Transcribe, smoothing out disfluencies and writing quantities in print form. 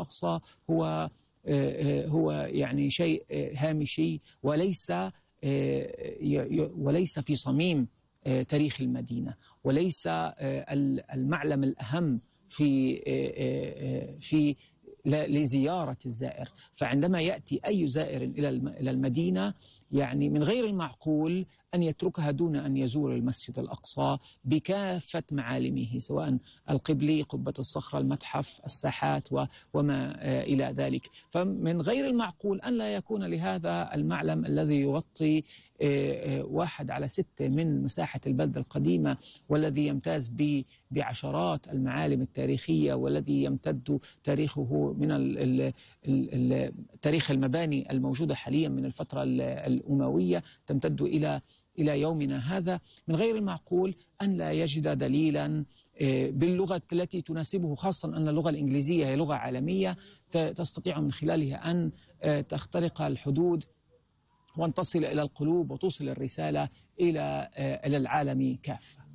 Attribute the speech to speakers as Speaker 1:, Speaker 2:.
Speaker 1: الأقصى هو يعني شيء هامشي، وليس في صميم تاريخ المدينة، وليس المعلم الأهم في لزيارة الزائر. فعندما يأتي أي زائر إلى المدينة، يعني من غير المعقول أن يتركها دون أن يزور المسجد الأقصى بكافة معالمه، سواء القبلي، قبة الصخرة، المتحف، الساحات وما إلى ذلك. فمن غير المعقول أن لا يكون لهذا المعلم الذي يغطي 1/6 من مساحة البلدة القديمة، والذي يمتاز بعشرات المعالم التاريخية، والذي يمتد تاريخه من تاريخ المباني الموجودة حاليا من الفترة الأموية تمتد إلى يومنا هذا. من غير المعقول أن لا يجد دليلا باللغة التي تناسبه، خاصة أن اللغة الإنجليزية هي لغة عالمية تستطيع من خلالها أن تخترق الحدود وأن تصل إلى القلوب وتوصل الرسالة إلى العالم كافة.